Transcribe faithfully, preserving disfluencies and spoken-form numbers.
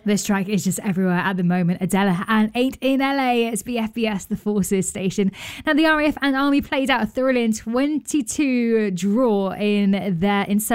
This track is just everywhere at the moment. Adela and Ain't in L A. It's B F B S, the Forces station. Now, the R A F and Army played out a thrilling twenty-two draw in their in